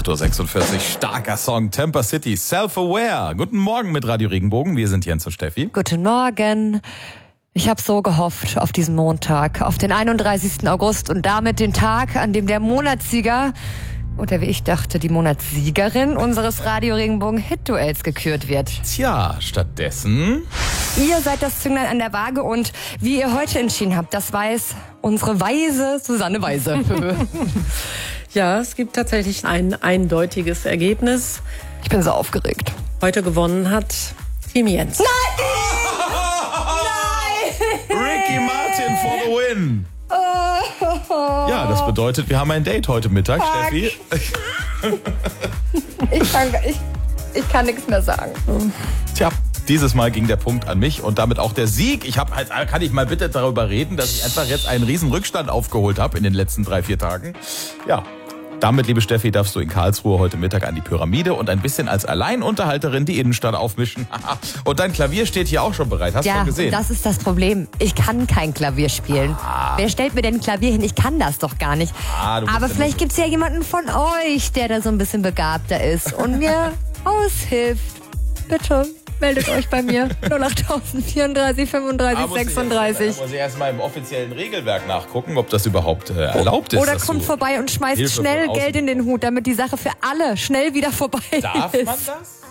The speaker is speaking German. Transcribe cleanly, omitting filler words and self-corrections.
8.46 Uhr, starker Song, Temper City, Self-Aware. Guten Morgen mit Radio Regenbogen, wir sind Jens und Steffi. Guten Morgen. Ich habe so gehofft auf diesen Montag, auf den 31. August und damit den Tag, an dem der Monatssieger oder wie ich dachte, die Monatssiegerin unseres Radio Regenbogen Hit-Duells gekürt wird. Tja, stattdessen... Ihr seid das Zünglein an der Waage und wie ihr heute entschieden habt, das weiß unsere weise Susanne Weise. Ja, es gibt tatsächlich ein eindeutiges Ergebnis. Ich bin so aufgeregt. Heute gewonnen hat Team Jens. Nein! Ricky Martin for the win! Ja, das bedeutet, wir haben ein Date heute Mittag, Fuck. Steffi. Ich kann nichts mehr sagen. Tja, dieses Mal ging der Punkt an mich und damit auch der Sieg. Kann ich mal bitte darüber reden, dass ich einfach jetzt einen riesen Rückstand aufgeholt habe in den letzten 3-4 Tagen? Ja, damit, liebe Steffi, darfst du in Karlsruhe heute Mittag an die Pyramide und ein bisschen als Alleinunterhalterin die Innenstadt aufmischen. Und dein Klavier steht hier auch schon bereit, hast du schon gesehen? Ja, das ist das Problem. Ich kann kein Klavier spielen. Wer stellt mir denn ein Klavier hin? Ich kann das doch gar nicht. Aber vielleicht gibt's ja jemanden von euch, der da so ein bisschen begabter ist und mir aushilft. Bitte. Meldet euch bei mir. 08034 35 36. Da muss ich erst mal im offiziellen Regelwerk nachgucken, ob das überhaupt erlaubt ist. Oder kommt vorbei und schmeißt Hilfe schnell von außen Geld in den Hut, damit die Sache für alle schnell wieder vorbei ist. Darf man das?